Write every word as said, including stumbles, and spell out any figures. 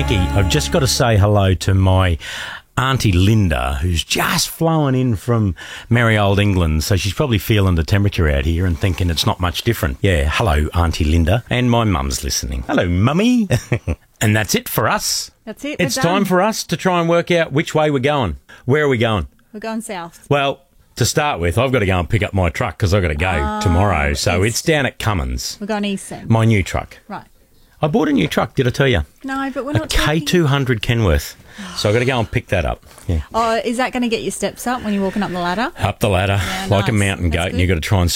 Nikki, I've just got to say hello to my Auntie Linda, who's just flown in from merry old England, so she's probably feeling the temperature out here and thinking it's not much different. Yeah, hello, Auntie Linda. And my mum's listening. Hello, Mummy. And that's it for us. That's it. It's we're time done. for us to try and work out which way we're going. Where are we going? We're going south. Well, to start with, I've got to go and pick up my truck because I've got to go Oh, tomorrow. So east. it's down at Cummins, We're going east then. my new truck. Right. I bought a new truck, did I tell you? No, but we're A not K talking- two hundred Kenworth. So I've got to go and pick that up. Yeah. Oh, is that going to get your steps up when you're walking up the ladder? Up the ladder, Yeah, like a nice. mountain That's goat, and good. you've got to try and